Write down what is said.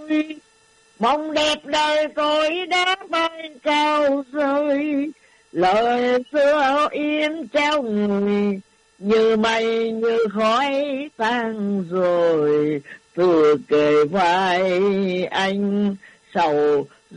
vui. Mong đẹp đời tôi đã bay cao rơi, lời xưa yên treo người, như mây như khói tan rồi. Từ kề vai anh sầu